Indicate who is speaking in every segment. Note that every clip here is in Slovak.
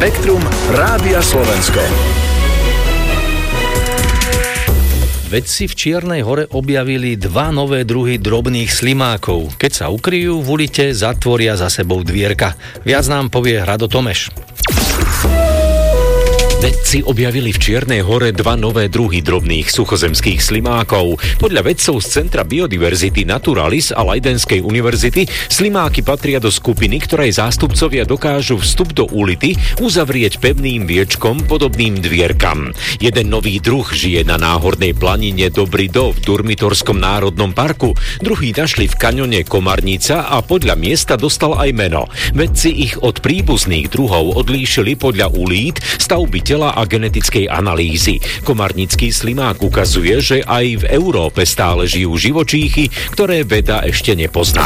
Speaker 1: Spektrum Rádia Slovensko.
Speaker 2: Vedci v Čiernej Hore objavili 2 nové druhy drobných slimákov. Keď sa ukryjú v ulite, zatvoria za sebou dvierka. Viac nám povie Rado Tomeš.
Speaker 3: Vedci objavili v Čiernej Hore 2 nové druhy drobných suchozemských slimákov. Podľa vedcov z Centra biodiverzity Naturalis a Leidenskej univerzity slimáky patria do skupiny, ktorej zástupcovia dokážu vstup do ulity uzavrieť pevným viečkom podobným dvierkam. Jeden nový druh žije na náhornej planine Dobrý Do v Durmitorskom národnom parku. Druhý našli v kaňone Komarnica a podľa miesta dostal aj meno. Vedci ich od príbuzných druhov odlíšili podľa ulít, stavby tela a genetickej analýzy. Komarnický slimák ukazuje, že aj v Európe stále žijú živočíchy, ktoré veda ešte nepozná.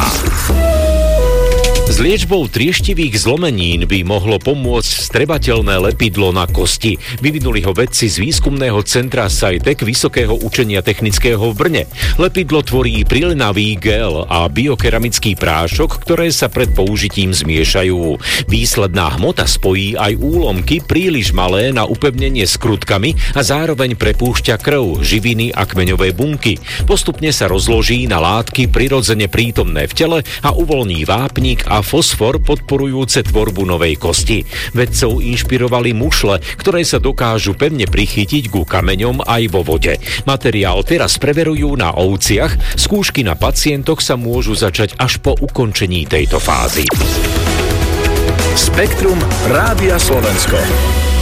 Speaker 3: S liečbou trieštivých zlomenín by mohlo pomôcť vstrebateľné lepidlo na kosti. Vyvinuli ho vedci z výskumného centra SciTech Vysokého učenia technického v Brne. Lepidlo tvorí prilinavý gel a biokeramický prášok, ktoré sa pred použitím zmiešajú. Výsledná hmota spojí aj úlomky príliš malé na upevnenie skrutkami a zároveň prepúšťa krv, živiny a kmeňové bunky. Postupne sa rozloží na látky prirodzene prítomné v tele a uvoľní vápnik a fosfor podporujúce tvorbu novej kosti. Vedcov inšpirovali mušle, ktoré sa dokážu pevne prichytiť ku kameňom aj vo vode. Materiál teraz preverujú na ovciach, skúšky na pacientoch sa môžu začať až po ukončení tejto fázy.
Speaker 1: Spektrum Rádia Slovensko.